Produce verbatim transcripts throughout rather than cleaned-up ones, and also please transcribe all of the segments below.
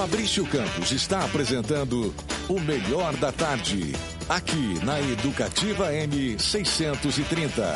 Fabrício Campos está apresentando o Melhor da Tarde, aqui na Educativa M seiscentos e trinta.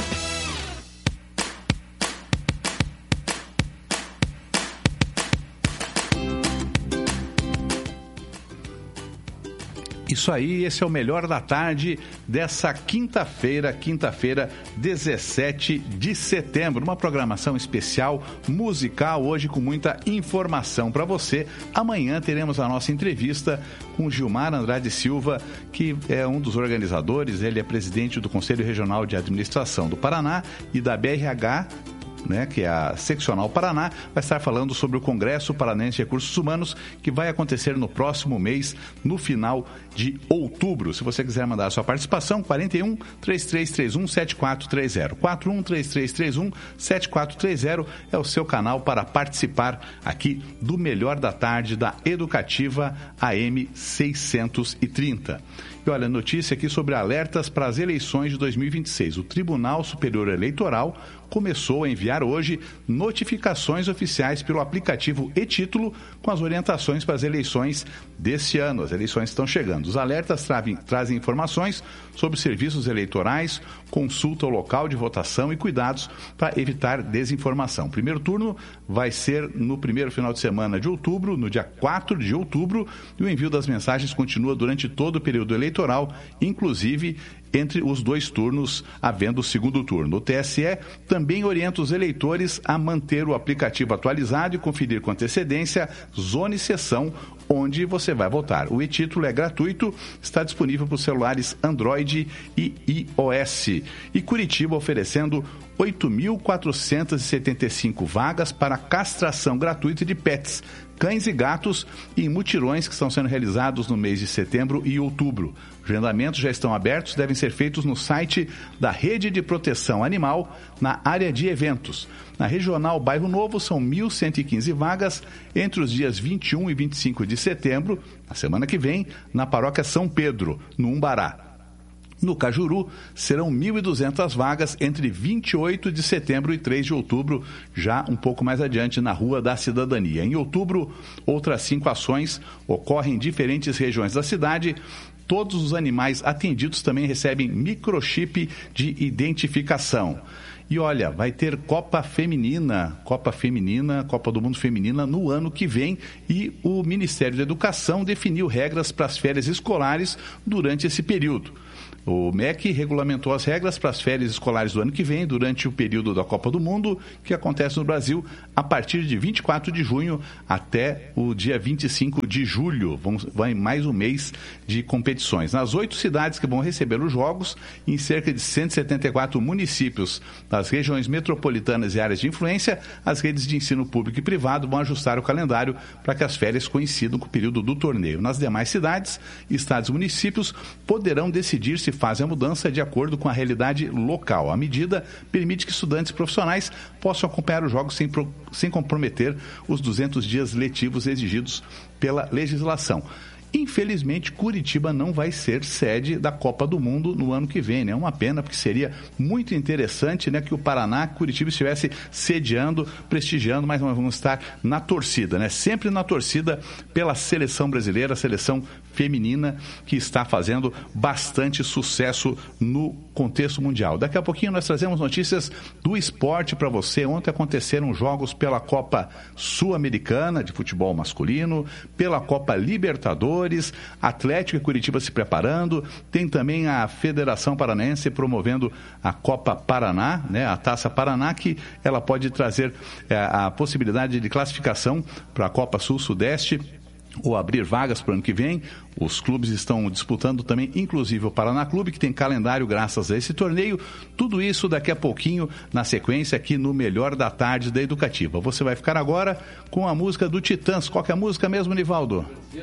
Isso aí, esse é o Melhor da Tarde dessa quinta-feira, quinta-feira, dezessete de setembro. Uma programação especial musical, hoje com muita informação para você. Amanhã teremos a nossa entrevista com Gilmar Andrade Silva, que é um dos organizadores, ele é presidente do Conselho Regional de Administração do Paraná e da B R H, né, que é a Seccional Paraná, vai estar falando sobre o Congresso Paranense de Recursos Humanos, que vai acontecer no próximo mês, no final de outubro. Se você quiser mandar a sua participação, quarenta e um, três três três um, sete quatro três zero. quarenta e um, três três três um, sete quatro três zero é o seu canal para participar aqui do Melhor da Tarde da Educativa A M seiscentos e trinta. E olha, notícia aqui sobre alertas para as eleições de dois mil e vinte e seis. O Tribunal Superior Eleitoral começou a enviar hoje notificações oficiais pelo aplicativo e-Título com as orientações para as eleições deste ano. As eleições estão chegando. Os alertas trazem, trazem informações sobre serviços eleitorais, consulta ao local de votação e cuidados para evitar desinformação. O primeiro turno vai ser no primeiro final de semana de outubro, no dia quatro de outubro, e o envio das mensagens continua durante todo o período eleitoral, inclusive entre os dois turnos, havendo o segundo turno. O T S E também orienta os eleitores a manter o aplicativo atualizado e conferir com antecedência zona e sessão onde você vai votar. O e-Título é gratuito, está disponível para os celulares Android e iOS. E Curitiba oferecendo oito mil quatrocentas e setenta e cinco vagas para castração gratuita de pets, cães e gatos, em mutirões que estão sendo realizados no mês de setembro e outubro. Os agendamentos já estão abertos, devem ser feitos no site da Rede de Proteção Animal, na área de eventos. Na Regional Bairro Novo, são mil cento e quinze vagas entre os dias vinte e um e vinte e cinco de setembro, na semana que vem, na Paróquia São Pedro, no Umbará. No Cajuru, serão mil e duzentas vagas entre vinte e oito de setembro e três de outubro, já um pouco mais adiante na Rua da Cidadania. Em outubro, outras cinco ações ocorrem em diferentes regiões da cidade. Todos os animais atendidos também recebem microchip de identificação. E olha, vai ter Copa Feminina, Copa Feminina, Copa do Mundo Feminina no ano que vem, e o Ministério da Educação definiu regras para as férias escolares durante esse período. O M E C regulamentou as regras para as férias escolares do ano que vem, durante o período da Copa do Mundo, que acontece no Brasil a partir de vinte e quatro de junho até o dia vinte e cinco de julho. Vamos, vai mais um mês de competições. Nas oito cidades que vão receber os Jogos, em cerca de cento e setenta e quatro municípios das regiões metropolitanas e áreas de influência, as redes de ensino público e privado vão ajustar o calendário para que as férias coincidam com o período do torneio. Nas demais cidades, estados e municípios poderão decidir se fazem a mudança de acordo com a realidade local. A medida permite que estudantes profissionais possam acompanhar os jogos sem, pro, sem comprometer os duzentos dias letivos exigidos pela legislação. Infelizmente, Curitiba não vai ser sede da Copa do Mundo no ano que vem, né? É uma pena, porque seria muito interessante, né, que o Paraná, Curitiba estivesse sediando, prestigiando, mas nós vamos estar na torcida, né? Sempre na torcida pela seleção brasileira, a seleção feminina, que está fazendo bastante sucesso no contexto mundial. Daqui a pouquinho nós trazemos notícias do esporte para você. Ontem aconteceram jogos pela Copa Sul-Americana de futebol masculino, pela Copa Libertadores, Atlético e Curitiba se preparando, tem também a Federação Paranaense promovendo a Copa Paraná, né, a Taça Paraná, que ela pode trazer é, a possibilidade de classificação para a Copa Sul-Sudeste, ou abrir vagas para o ano que vem. Os clubes estão disputando também, inclusive o Paraná Clube, que tem calendário graças a esse torneio. Tudo isso daqui a pouquinho, na sequência, aqui no Melhor da Tarde da Educativa. Você vai ficar agora com a música do Titãs. Qual que é a música mesmo, Nivaldo?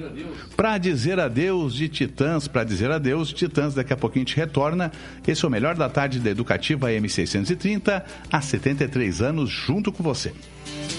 Para dizer adeus de Titãs, para dizer adeus de Titãs. Daqui a pouquinho a gente retorna. Esse é o Melhor da Tarde da Educativa M seiscentos e trinta, há setenta e três anos, junto com você.